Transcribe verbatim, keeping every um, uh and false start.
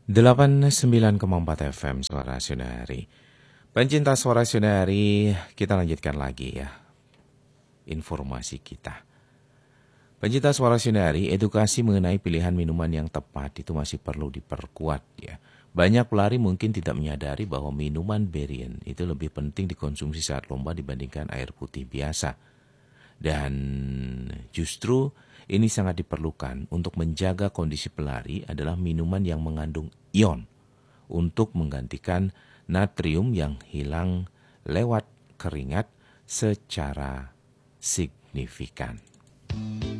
delapan puluh sembilan koma empat F M Suara Sinari. Pencinta Suara Sinari, kita lanjutkan lagi ya informasi kita. Pencinta Suara Sinari, edukasi mengenai pilihan minuman yang tepat itu masih perlu diperkuat ya. Banyak pelari mungkin tidak menyadari bahwa minuman Berrien itu lebih penting dikonsumsi saat lomba dibandingkan air putih biasa. Dan justru ini sangat diperlukan untuk menjaga kondisi pelari adalah minuman yang mengandung ion untuk menggantikan natrium yang hilang lewat keringat secara signifikan.